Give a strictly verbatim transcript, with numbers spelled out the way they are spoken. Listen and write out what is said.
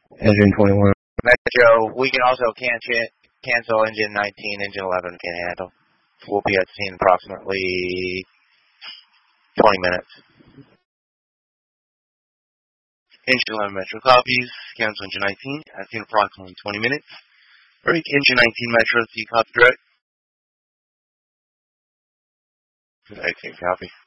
Engine twenty-one. Metro, we can also cancel, cancel engine nineteen, engine eleven can handle. We'll be at scene approximately twenty minutes. Engine eleven Metro copies, cancel engine nineteen, at scene approximately twenty minutes. Break engine nineteen Metro, C copy direct. nineteen copy.